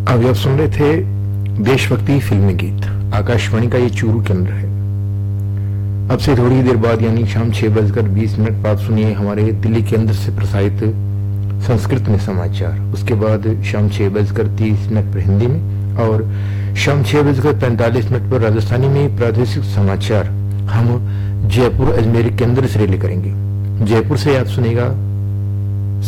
अभी आप सुन रहे थे देशभक्ति फिल्मी गीत। आकाशवाणी का ये चूरू केंद्र है। अब से थोड़ी देर बाद यानी शाम 6:20 बाद सुनिए हमारे दिल्ली केंद्र से प्रसारित संस्कृत में समाचार। उसके बाद शाम 6:30 पर हिंदी में और शाम 6:45 पर राजस्थानी में प्रादेशिक समाचार हम जयपुर अजमेर केंद्र से रिले करेंगे। जयपुर से आप सुनेगा